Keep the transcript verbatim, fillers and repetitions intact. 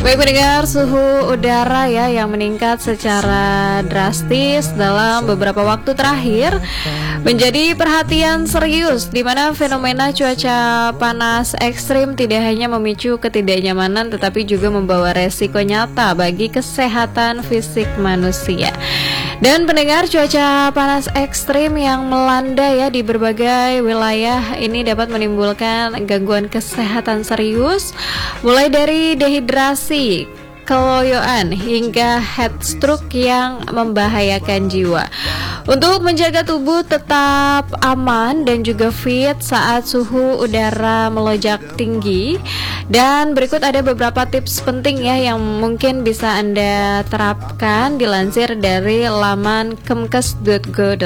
Baik pendengar, suhu udara ya yang meningkat secara drastis dalam beberapa waktu terakhir menjadi perhatian serius, di mana fenomena cuaca panas ekstrim tidak hanya memicu ketidaknyamanan tetapi juga membawa resiko nyata bagi kesehatan fisik manusia. Dan pendengar, cuaca panas ekstrim yang melanda ya di berbagai wilayah ini dapat menimbulkan gangguan kesehatan serius, mulai dari dehidrasi, keloyoan hingga heat stroke yang membahayakan jiwa. Untuk menjaga tubuh tetap aman dan juga fit saat suhu udara melonjak tinggi, dan berikut ada beberapa tips penting ya yang mungkin bisa Anda terapkan dilansir dari laman kemkes titik go titik id.